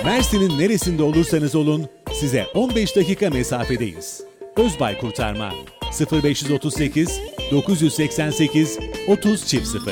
Mersin'in neresinde olursanız olun size 15 dakika mesafedeyiz. Özbay Kurtarma 0538 988 30 0